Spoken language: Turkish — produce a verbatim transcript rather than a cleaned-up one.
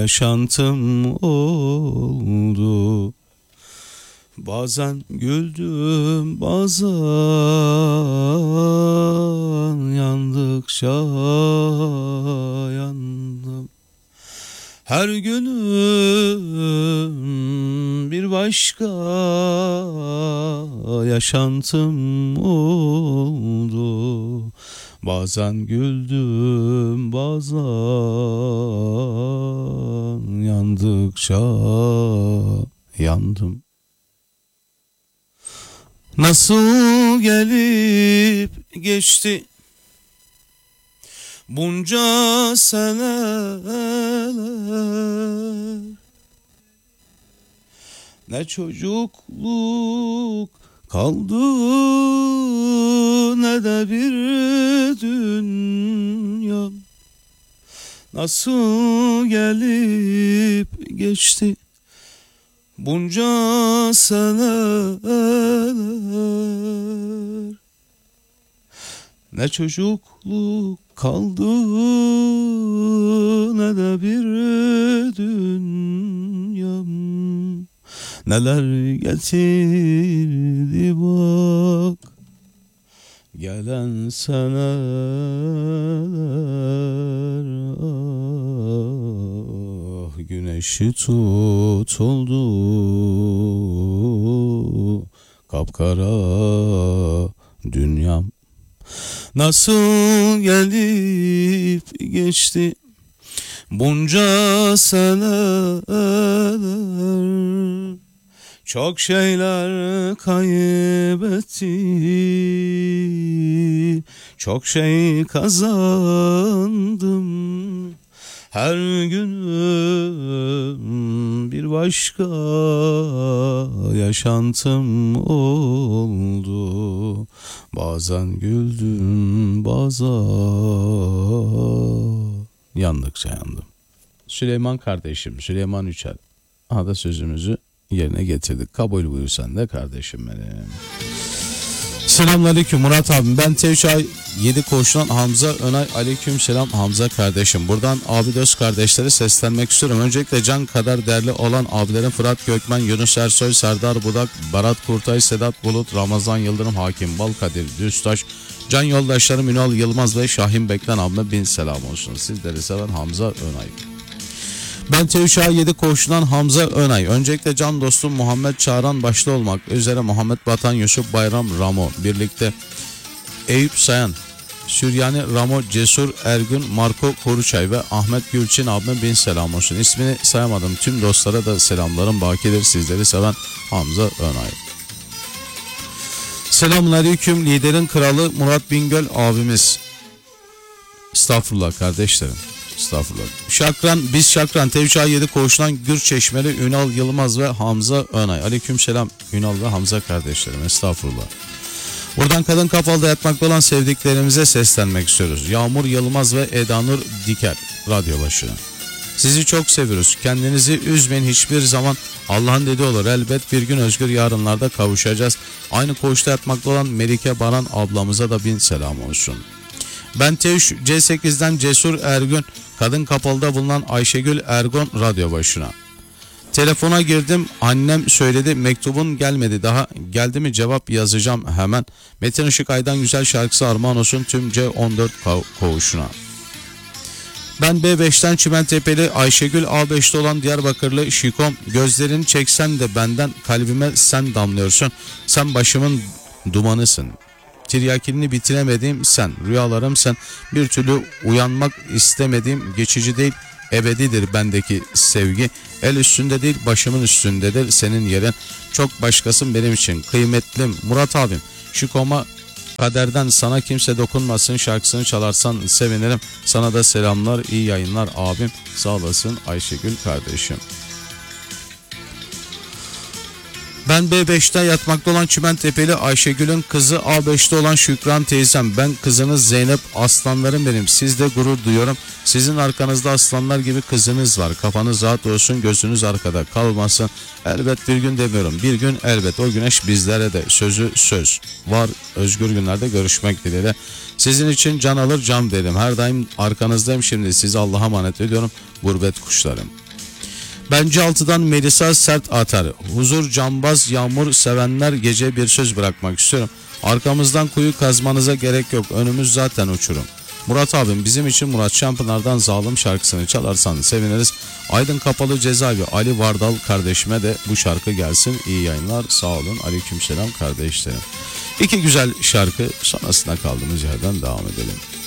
yaşantım oldu. Bazen güldüm, bazen yandıkça yandım. Her günüm bir başka yaşantım oldu. Bazen güldüm, bazen yandıkça yandım. Nasıl gelip geçti bunca seneler, ne çocukluk kaldı ne de bir dünya. Nasıl gelip geçti bunca seneler, ne çocukluk kaldı ne de bir dünyam. Neler getirdi bak gelen seneler. Ah, güneşi tutuldu kapkara dünyam. Nasıl gelip geçti bunca seneler, çok şeyler kaybettim, çok şey kazandım. Her günüm bir başka yaşantım oldu. Bazen güldüm, bazen yandıkça yandım. Süleyman kardeşim, Süleyman Üçer. Aha da sözümüzü yerine getirdik. Kabul buyursan da kardeşim benim. Selamünaleyküm Murat abim. Ben Tevşay yedi koşulan Hamza Önay. Aleyküm selam Hamza kardeşim. Buradan abi dost kardeşleri seslenmek istiyorum. Öncelikle can kadar değerli olan abilerim Fırat Gökmen, Yunus Ersoy, Serdar Budak, Barat Kurtay, Sedat Bulut, Ramazan Yıldırım, Hakim Balkadir Düztaş, can yoldaşlarım Ünal Yılmaz ve Şahin Beklen abime bin selam olsun. Sizleri seven Hamza Önay. Ben Tevşah yedi koşulan Hamza Önay. Öncelikle can dostum Muhammed Çağran başta olmak üzere Muhammed Batan, Yusuf Bayram, Ramo birlikte Eyüp Sayan, Süryani, Ramo, Cesur, Ergün, Marco Koruçay ve Ahmet Gülçin abime bin selam olsun. İsmini sayamadım. Tüm dostlara da selamlarım bakidir. Sizleri seven Hamza Önay. Selamünaleyküm liderin kralı Murat Bingöl abimiz. Estağfurullah kardeşlerim. Estağfurullah. Şakran, biz Şakran, Tevşah yedi koğuştan Gürçeşmeli, Ünal Yılmaz ve Hamza Önay. Aleyküm selam Ünal ve Hamza kardeşlerim. Estağfurullah. Buradan kadın kapalıda yatmakta olan sevdiklerimize seslenmek istiyoruz. Yağmur Yılmaz ve Edanur Diker radyo başına. Sizi çok seviyoruz. Kendinizi üzmeyin hiçbir zaman. Allah'ın dediği olur. Elbet bir gün özgür yarınlarda kavuşacağız. Aynı koğuşta yatmakta olan Melike Baran ablamıza da bin selam olsun. Ben Tevş C sekizden Cesur Ergün, kadın kapalıda bulunan Ayşegül Ergon radyo başına. Telefona girdim, annem söyledi mektubun gelmedi daha, geldi mi cevap yazacağım hemen. Metin Işık Ay'dan güzel şarkısı armağan olsun tüm C on dört koğuşuna. Ben B beşten Çimentepe'li Ayşegül, A beşte olan Diyarbakırlı Şikom, gözlerini çeksen de benden kalbime sen damlıyorsun, sen başımın dumanısın. Tiryakini bitiremediğim sen, rüyalarım sen, bir türlü uyanmak istemediğim, geçici değil ebedidir bendeki sevgi, el üstünde değil başımın üstündedir senin yerin, çok başkasın benim için kıymetlim Murat abim. Şikoma kaderden sana kimse dokunmasın şarkısını çalarsan sevinirim, sana da selamlar, iyi yayınlar abim, sağ olasın Ayşegül kardeşim. Ben B beşte yatmakta olan Çimentepe'li Ayşegül'ün kızı, A beşte olan Şükran teyzem. Ben kızınız Zeynep, aslanlarım benim. Sizde gurur duyuyorum. Sizin arkanızda aslanlar gibi kızınız var. Kafanız rahat olsun, gözünüz arkada kalmasın. Elbet bir gün demiyorum. Bir gün elbet o güneş bizlere de sözü söz. Var özgür günlerde görüşmek dileğiyle. Sizin için can alır can derim. Her daim arkanızdayım, şimdi sizi Allah'a emanet ediyorum. Gurbet kuşlarım. Bence altıdan Melisa Sert Atar. Huzur Cambaz Yağmur sevenler gece bir söz bırakmak istiyorum. Arkamızdan kuyu kazmanıza gerek yok. Önümüz zaten uçurum. Murat abim bizim için Murat Şampınar'dan Zalim şarkısını çalarsan seviniriz. Aydın Kapalı Cezaevi Ali Vardal kardeşime de bu şarkı gelsin. İyi yayınlar, sağ olun. Aleykümselam kardeşlerim. İki güzel şarkı, sonrasında kaldığımız yerden devam edelim.